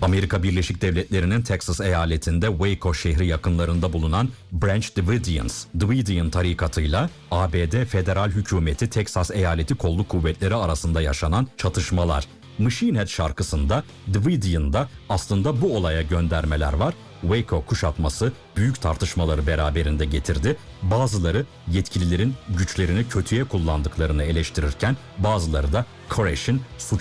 Amerika Birleşik Devletleri'nin Texas eyaletinde Waco şehri yakınlarında bulunan Branch Davidians, Davidian tarikatıyla ABD federal hükümeti Texas eyaleti kolluk kuvvetleri arasında yaşanan çatışmalar. Machine Head şarkısında Davidian'da aslında bu olaya göndermeler var. Waco kuşatması büyük tartışmaları beraberinde getirdi. Bazıları yetkililerin güçlerini kötüye kullandıklarını eleştirirken bazıları da Koresh'in suç